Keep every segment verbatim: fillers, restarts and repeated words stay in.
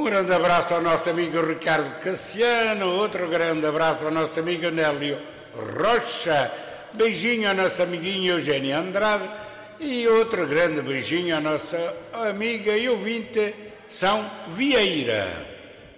grande abraço ao nosso amigo Ricardo Cassiano, outro grande abraço ao nosso amigo Nélio Rocha, beijinho à nossa amiguinha Eugénia Andrade e outro grande beijinho à nossa amiga e ouvinte São Vieira.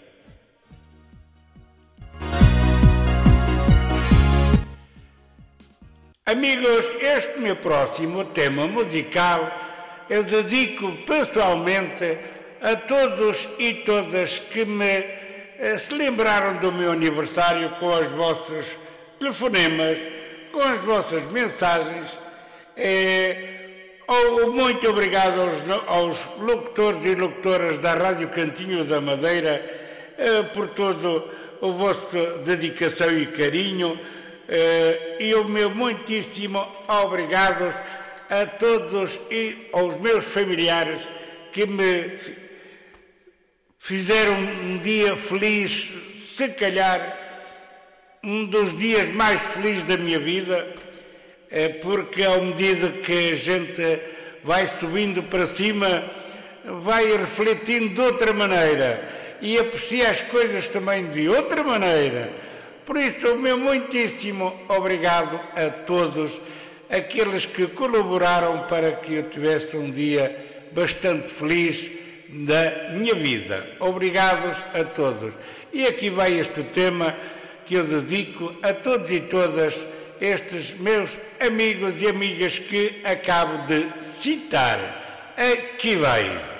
Amigos, este meu próximo tema musical eu dedico pessoalmente a todos e todas que me eh, se lembraram do meu aniversário com os vossos telefonemas, com as vossas mensagens. Eh, oh, muito obrigado aos, aos locutores e locutoras da Rádio Cantinho da Madeira eh, por todo o vosso dedicação e carinho. Uh, e o meu muitíssimo obrigado a todos e aos meus familiares que me fizeram um dia feliz, se calhar um dos dias mais felizes da minha vida, uh, porque à medida que a gente vai subindo para cima, vai refletindo de outra maneira e aprecia as coisas também de outra maneira. Por isso, o meu muitíssimo obrigado a todos aqueles que colaboraram para que eu tivesse um dia bastante feliz da minha vida. Obrigados a todos. E aqui vai este tema que eu dedico a todos e todas estes meus amigos e amigas que acabo de citar. Aqui vai.